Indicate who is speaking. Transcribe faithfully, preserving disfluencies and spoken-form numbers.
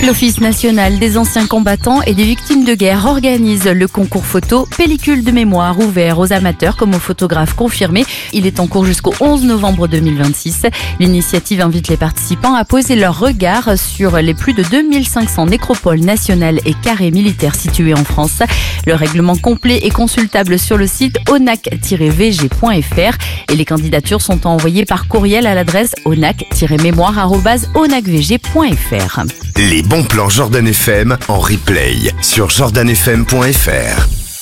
Speaker 1: L'Office national des anciens combattants et des victimes de guerre organise le concours photo Pellicule de mémoire ouvert aux amateurs comme aux photographes confirmés. Il est en cours jusqu'au onze novembre deux mille vingt-six. L'initiative invite les participants à poser leur regard sur les plus de deux mille cinq cents nécropoles nationales et carrés militaires situés en France. Le règlement complet est consultable sur le site onac tiret v g point f r et les candidatures sont envoyées par courriel à l'adresse onac tiret mémoire arobase onac v g point f r.
Speaker 2: Les bons plans Jordan F M en replay sur jordan f m point f r.